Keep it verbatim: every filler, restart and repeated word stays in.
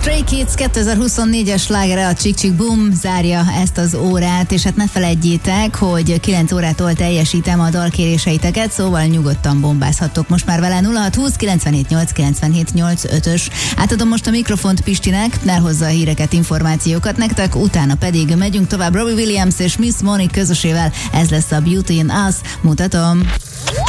Stray Kids kétezer-huszonnégyes slágere, a Chick Chick Boom zárja ezt az órát, és hát ne feledjétek, hogy kilenc órától teljesítem a dalkéréseiteket, szóval nyugodtan bombázhattok most már vele. Nulla hat húsz kilencvenhét nyolc kilencvenhét nyolc ötös. Átadom most a mikrofont Pistinek, elhozza a híreket, információkat nektek, utána pedig megyünk tovább Robbie Williams és Miss Monique közösével. Ez lesz a Beauty in Us, mutatom.